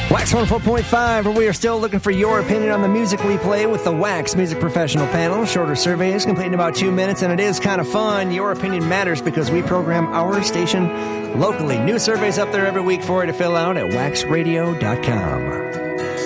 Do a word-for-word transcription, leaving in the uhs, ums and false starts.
Wax one oh four point five, where we are still looking for your opinion on the music we play with the Wax Music Professional Panel. Shorter surveys complete in about two minutes, and it is kind of fun. Your opinion matters because we program our station locally. New surveys up there every week for you to fill out at wax radio dot com.